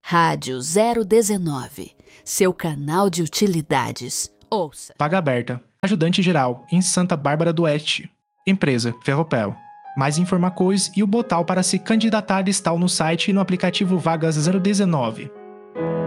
Rádio 019, seu canal de utilidades. Ouça. Vaga aberta. Ajudante geral, em Santa Bárbara do Oeste. Empresa, Ferropel. Mais informações e o botão para se candidatar está no site e no aplicativo Vagas 019.